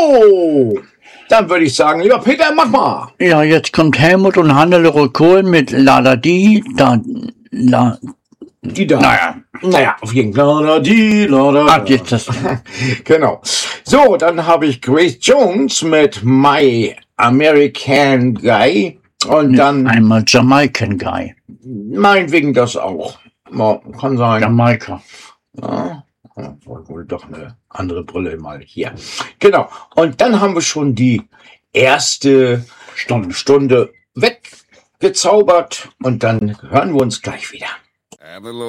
So, dann würde ich sagen, lieber Peter, mach mal. Ja, jetzt kommt Helmut und Hannelore Kohl mit Die da. Naja, auf jeden Fall. Jetzt das. Genau. So, dann habe ich Grace Jones mit My American Guy. Und dann einmal Jamaican Guy. Meinetwegen das auch. Ja, kann sein. Jamaika. Ja, wohl doch eine andere Brille mal hier. Genau. Und dann haben wir schon die erste Stunde weggezaubert. Und dann hören wir uns gleich wieder.